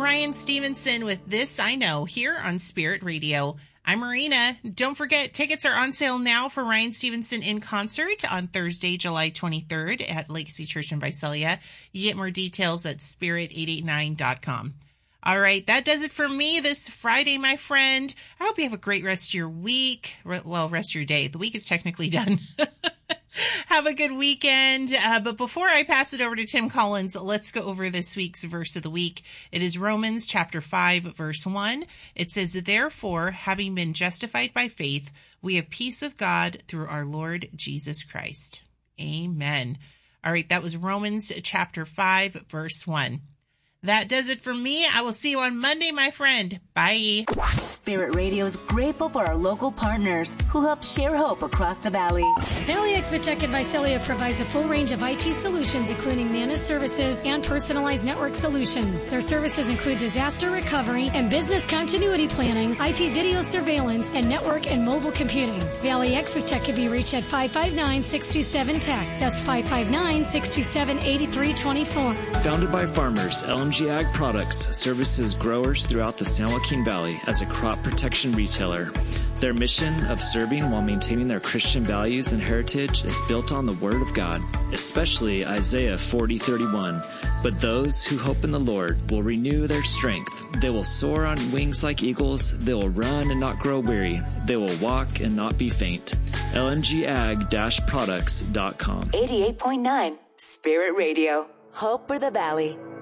Ryan Stevenson with This I Know here on Spirit Radio. I'm Marina. Don't forget, tickets are on sale now for Ryan Stevenson in concert on Thursday, July 23rd at Legacy Church in Visalia. You get more details at spirit889.com. All right, that does it for me this Friday, my friend. I hope you have a great rest of your week. Well, rest of your day. The week is technically done. Have a good weekend. But before I pass it over to Tim Collins, let's go over this week's verse of the week. It is Romans chapter 5, verse 1. It says, therefore, having been justified by faith, we have peace with God through our Lord Jesus Christ. Amen. All right, that was Romans chapter 5, verse 1. That does it for me. I will see you on Monday, my friend. Bye. Spirit Radio is grateful for our local partners who help share hope across the valley. Valley Exvitech in Visalia provides a full range of IT solutions, including managed services and personalized network solutions. Their services include disaster recovery and business continuity planning, IP video surveillance, and network and mobile computing. Valley Exvitech can be reached at 559-627-TECH. That's 559-627-8324. Founded by farmers, LMG Ag Products services growers throughout the San Joaquin Valley as a crop protection retailer. Their mission of serving while maintaining their Christian values and heritage is built on the Word of God, especially Isaiah 40:31. But those who hope in the Lord will renew their strength. They will soar on wings like eagles. They will run and not grow weary. They will walk and not be faint. LMGAg-products.com. 88.9 Spirit Radio. Hope for the Valley.